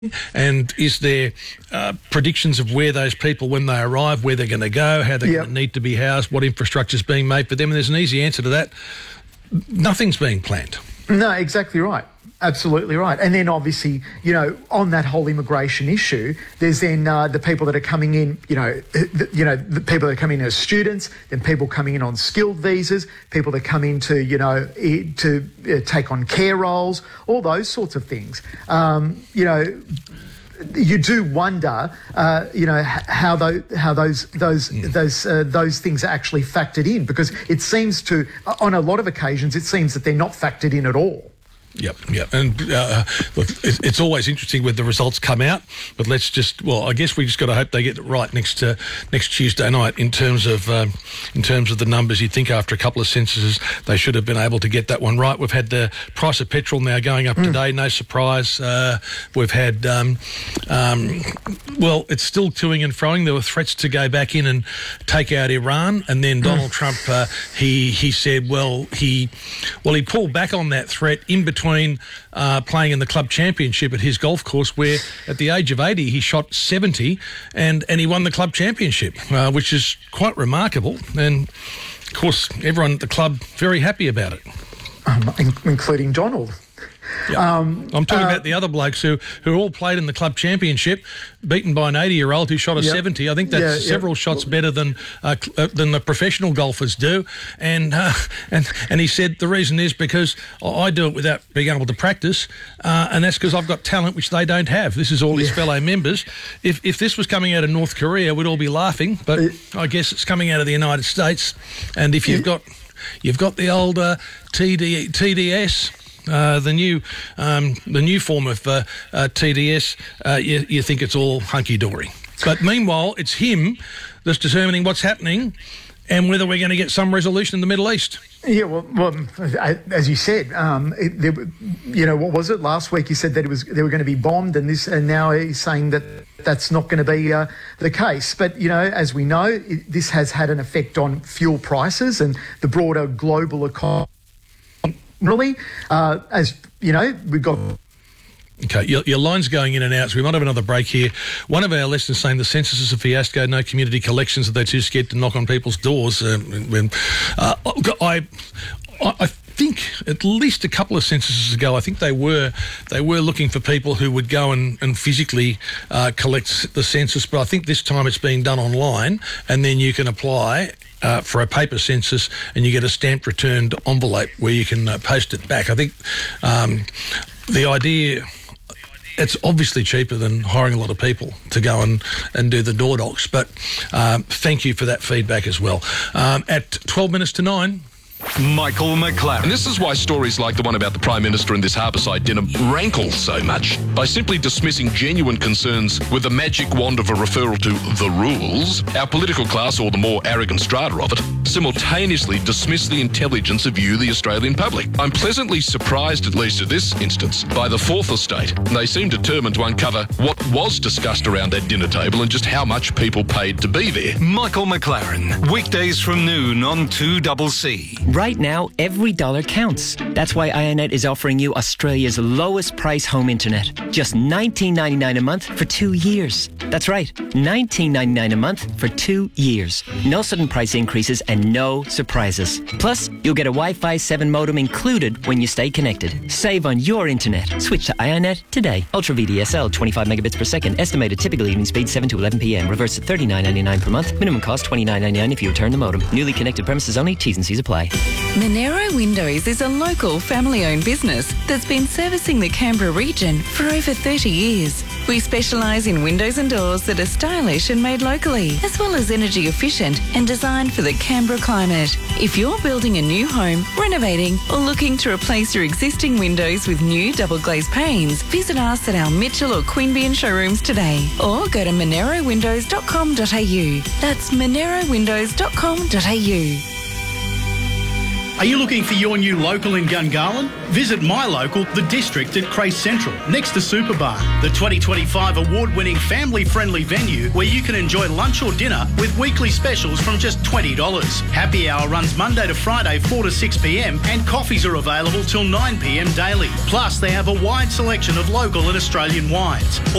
And is there predictions of where those people, when they arrive, where they're going to go, how they're going to need to be housed, what infrastructure is being made for them? And there's an easy answer to that. Nothing's being planned. No, exactly right. Absolutely right. And then obviously, on that whole immigration issue, there's then the people that are coming in, the people that are coming in as students, then people coming in on skilled visas, people that come in to take on care roles, all those sorts of things. You do wonder, how those things are actually factored in, because it seems to, on a lot of occasions, it seems that they're not factored in at all. Yep. And look, it's always interesting when the results come out, but I guess we just got to hope they get it right next Tuesday night in terms of the numbers. You'd think after a couple of censuses they should have been able to get that one right. We've had the price of petrol now going up today, no surprise. We've had, it's still toing and froing. There were threats to go back in and take out Iran, and then Donald Trump, he said, he pulled back on that threat in between playing in the club championship at his golf course, where at the age of 80 he shot 70 and he won the club championship, which is quite remarkable. And of course everyone at the club very happy about it, including Donald. Yep. I'm talking about the other blokes who all played in the club championship, beaten by an 80-year-old who shot a 70. I think that's several shots better than the professional golfers do. And he said the reason is because I do it without being able to practice, and that's because I've got talent which they don't have. This is all his fellow members. If this was coming out of North Korea, we'd all be laughing, but I guess it's coming out of the United States. And if you've got the old TDS. The new form of TDS, you think it's all hunky-dory. But meanwhile, it's him that's determining what's happening and whether we're going to get some resolution in the Middle East. Yeah, well, as you said, what was it last week? He said that they were going to be bombed, and now he's saying that that's not going to be the case. But as we know, this has had an effect on fuel prices and the broader global economy. Really, as you know, we've got. Okay, your line's going in and out, so we might have another break here. One of our listeners saying the census is a fiasco, no community collections, that they're too scared to knock on people's doors. I think at least a couple of censuses ago, I think they were looking for people who would go and physically collect the census, but I think this time it's being done online, and then you can apply for a paper census and you get a stamped returned envelope where you can post it back. I think the idea, it's obviously cheaper than hiring a lot of people to go and do the door knocks, but thank you for that feedback as well. At 12 minutes to 9... Michael McLaren. And this is why stories like the one about the Prime Minister and this Harbourside dinner rankle so much. By simply dismissing genuine concerns with the magic wand of a referral to the rules, our political class, or the more arrogant strata of it, simultaneously dismiss the intelligence of you, the Australian public. I'm pleasantly surprised, at least in this instance, by the Fourth Estate. They seem determined to uncover what was discussed around that dinner table and just how much people paid to be there. Michael McLaren, weekdays from noon on 2CC. Right now, every dollar counts. That's why IONET is offering you Australia's lowest price home internet. Just $19.99 a month for 2 years. That's right, $19.99 a month for 2 years. No sudden price increases and no surprises. Plus, you'll get a Wi-Fi 7 modem included when you stay connected. Save on your internet. Switch to IONET today. Ultra VDSL, 25 megabits per second. Estimated typical evening speed 7 to 11 p.m. Reverse at $39.99 per month. Minimum cost $29.99 if you return the modem. Newly connected premises only. T's and C's apply. Monero Windows is a local family-owned business that's been servicing the Canberra region for over 30 years. We specialise in windows and doors that are stylish and made locally, as well as energy efficient and designed for the Canberra climate. If you're building a new home, renovating, or looking to replace your existing windows with new double glazed panes, visit us at our Mitchell or Queanbeyan showrooms today, or go to monerowindows.com.au. That's monerowindows.com.au. Are you looking for your new local in Gungahlin? Visit my local, The District at Crace Central, next to Superbar, the 2025 award-winning family-friendly venue where you can enjoy lunch or dinner with weekly specials from just $20. Happy hour runs Monday to Friday 4 to 6 p.m, and coffees are available till 9 p.m. daily. Plus, they have a wide selection of local and Australian wines.